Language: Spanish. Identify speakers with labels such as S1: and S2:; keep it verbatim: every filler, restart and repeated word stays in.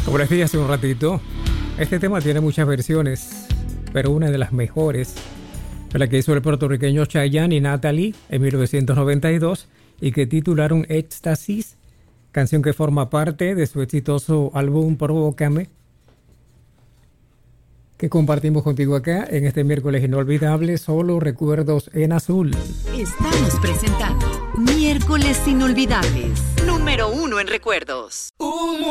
S1: Como les dije hace un ratito, este tema tiene muchas versiones, pero una de las mejores fue la que hizo el puertorriqueño Chayanne y Natalie en mil novecientos noventa y dos y que titularon Éxtasis, canción que forma parte de su exitoso álbum Provócame, que compartimos contigo acá en este miércoles inolvidable, solo recuerdos en azul.
S2: Estamos presentando Miércoles Inolvidables, número uno en recuerdos. Un